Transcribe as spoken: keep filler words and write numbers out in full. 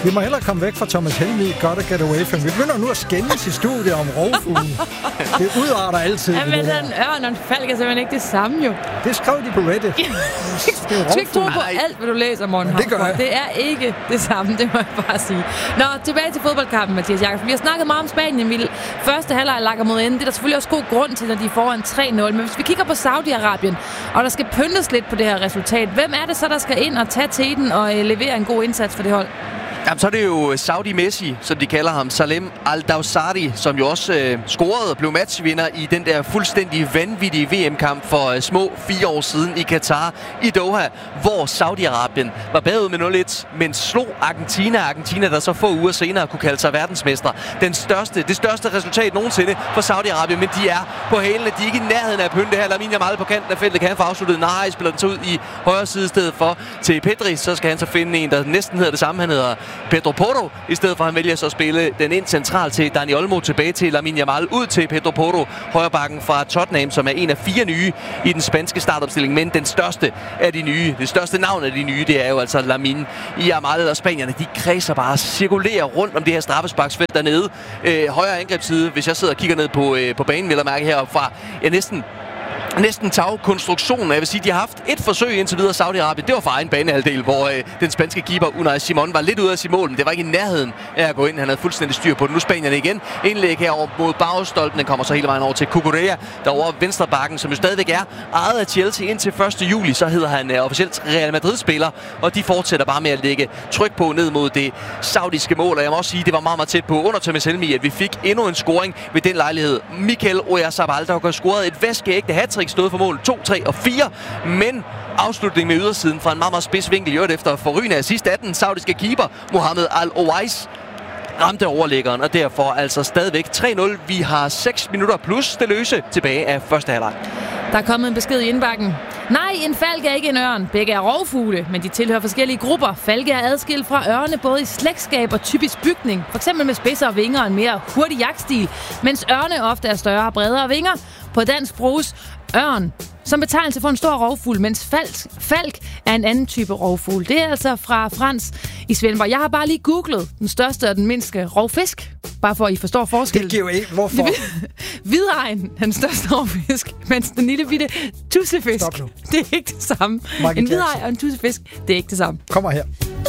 Vi må hellere komme væk fra Thomas Helmig, Gotta Get Away From. Vi begynder nu at skændes i studiet om rovfuglen. Det udarter altid. Ja, men den ørn og en falk er simpelthen ikke det samme, jo. Det skrev de på Reddit. Du skal ikke tro på alt, hvad du læser, Morten Havsgaard. Det, det er ikke det samme, det må jeg bare sige. Nå, tilbage til fodboldkampen, Mathias Jakobsen. Vi har snakket meget om Spanien. Vi første halvleg lakker mod enden. Det er der selvfølgelig også god grund til, når de er foran tre nul. Men hvis vi kigger på Saudi-Arabien, og der skal pyntes lidt på det her resultat, hvem er det så, der skal ind og tage teten og øh, levere en god indsats for det hold? Jamen, så er det jo Saudi Messi, som de kalder ham, Salem Al-Dawsari, som jo også øh, scorede og blev matchvinder i den der fuldstændig vanvittige V M-kamp for øh, små fire år siden i Katar i Doha, hvor Saudi-Arabien var bagud med nul et, men slog Argentina. Argentina, der så få uger senere kunne kalde sig verdensmester. Den største, det største resultat nogensinde for Saudi-Arabien, men de er på hælene. De er ikke i nærheden af at pynte her. Lamine Yamal på kanten af feltet kan han få afsluttet. Nej, spiller den så ud i højre side i stedet for til Pedri. Så skal han så finde en, der næsten hedder det samme. Han hedder Pedro Porro, i stedet for at han vælger så at spille den ind centralt til Dani Olmo, tilbage til Lamine Yamal, ud til Pedro Porro, højrebacken fra Tottenham, som er en af fire nye i den spanske startopstilling, men den største af de nye, det største navn af de nye, det er jo altså Lamine Yamal, og spanierne, de kredser bare, cirkulerer rundt om det her straffesparksfelt dernede. Øh, højre angrebsside, hvis jeg sidder og kigger ned på, øh, på banen, vil jeg mærke heroppe fra, ja, næsten Næsten tagkonstruktionen. Jeg vil sige, de har haft et forsøg indtil videre Saudi-Arabien. Det var fra egen banehalvdel, hvor øh, den spanske keeper Unai Simon var lidt ude af sit mål, men det var ikke i nærheden af at gå ind. Han havde fuldstændig styr på det. Nu Spanierne igen. Indlæg herover mod bagstolpen. Den kommer så hele vejen over til Cucurella, der over venstre bakken, som jo stadigvæk er ejet af Chelsea indtil første juli. Så hedder han øh, officielt Real Madrid-spiller, og de fortsætter bare med at lægge tryk på ned mod det saudiske mål. Og jeg må også sige, det var meget, meget tæt på under Thomas Helmig, at vi fik endnu en scoring ved den lejlighed. Mikel Oyarzabal, der har scoret et vaskeægte hattrick, stod for mål to, tre og fire, men afslutning med ydersiden fra en meget, meget spids vinkel, gjort efter forrygende assist af den saudiske keeper Mohamed Al-Owais ramte overlæggeren, og derfor altså stadigvæk tre nul. Vi har seks minutter plus det løse tilbage af første halvleg. Der er kommet en besked i indbakken. Nej, en falk er ikke en ørn. Begge er rovfugle, men de tilhører forskellige grupper. Falke er adskilt fra ørne både i slægtskab og typisk bygning. For eksempel med spidser og vinger og en mere hurtig jagtstil, mens ørne ofte er større og bredere vinger. På dansk bruges ørn som betegnelse for en stor rovfugl, mens falk, falk er en anden type rovfugl. Det er altså fra Frans i Svendborg. Jeg har bare lige googlet den største og den mindste rovfisk, bare for at I forstår forskellen. Det giver jo ikke. Hvorfor? Hvidregn, den største rovfisk, mens den lille bitte tussefisk, det er ikke det samme. Michael en hvidregn og en tussefisk, det er ikke det samme. Kommer her.